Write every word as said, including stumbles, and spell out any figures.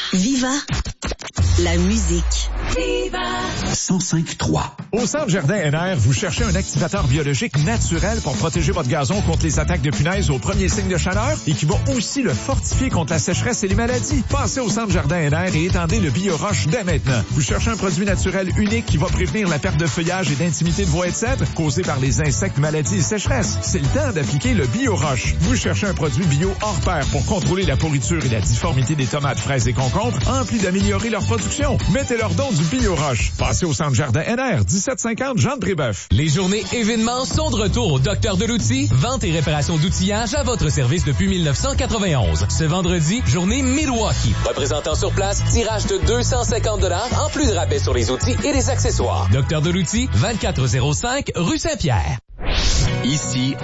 Viva la musique. Viva cent cinq trois. Au Centre Jardin N R, vous cherchez un activateur biologique naturel pour protéger votre gazon contre les attaques de punaises au premier signe de chaleur et qui va aussi le fortifier contre la sécheresse et les maladies. Passez au Centre Jardin N R et étendez le BioRoche dès maintenant. Vous cherchez un produit naturel unique qui va prévenir la perte de feuillage et d'intimité de bois et de cèdre causée par les insectes, maladies et sécheresse. C'est le temps d'appliquer le BioRoche. Vous cherchez un produit bio hors pair pour contrôler la pourriture et la difformité des tomates, fraises et concombres, en plus d'améliorer leur production. Mettez leur don du BioRoche. Passez au Centre Jardin N R, dix-sept cinquante Jean de Brébeuf. Les journées événements sont de retour au Docteur de l'outil. Vente et réparation d'outillage à votre service depuis mille neuf cent quatre-vingt-onze. Ce vendredi, journée Milwaukee. Représentant sur place, tirage de deux cent cinquante dollars en plus de rabais sur les outils et les accessoires. Docteur de l'outil, vingt-quatre zéro cinq rue Saint-Pierre. Ici